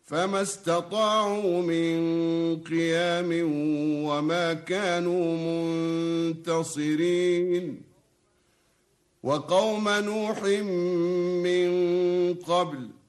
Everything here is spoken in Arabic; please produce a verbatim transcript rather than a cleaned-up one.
فما استطاعوا من قيام وما كانوا منتصرين. وقوم نوح من قبل